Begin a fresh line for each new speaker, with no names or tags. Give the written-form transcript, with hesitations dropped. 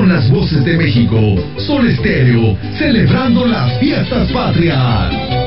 con las voces de México. Sol Estéreo, celebrando las fiestas patrias.